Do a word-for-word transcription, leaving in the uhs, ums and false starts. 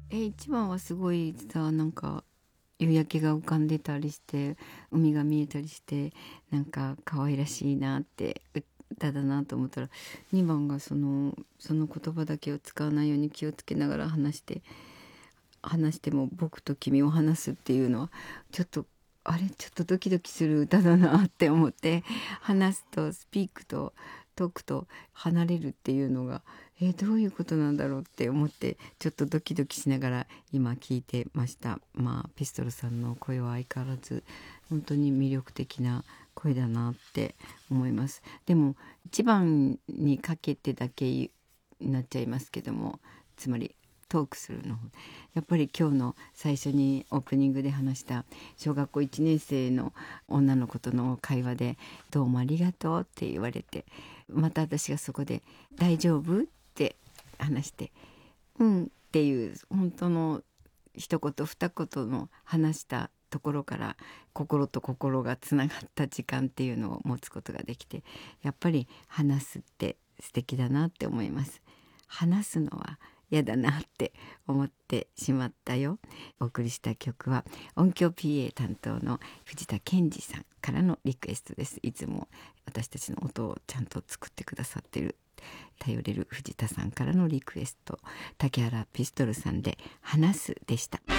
え一番はすごいさ、なんか夕焼けが浮かんでたりして海が見えたりしてなんか可愛らしいなって歌だなと思ったら、にばんがそのその言葉だけを使わないように気をつけながら話して話しても僕と君を話すっていうのはちょっとあれちょっとドキドキする歌だなって思って、話すとスピークとトークと離れるっていうのがえどういうことなんだろうって思ってちょっとドキドキしながら今聞いてました。まあピストルさんの声は相変わらず本当に魅力的な声だなって思います。でも一番にかけてだけになっちゃいますけども、つまりトークするのやっぱり今日の最初にオープニングで話した小学校いちねん生の女の子との会話で「どうもありがとう」って言われて、また私がそこで「大丈夫?」って話して「うん」っていう本当の一言二言の話したところから心と心がつながった時間っていうのを持つことができて、やっぱり話すって素敵だなって思います。話すのは嫌だなって思ってしまったよ。お送りした曲は音響 ピーエー 担当の藤田健二さんからのリクエストです。いつも私たちの音をちゃんと作ってくださってる頼れる藤田さんからのリクエスト、竹原ピストルさんで話すでした。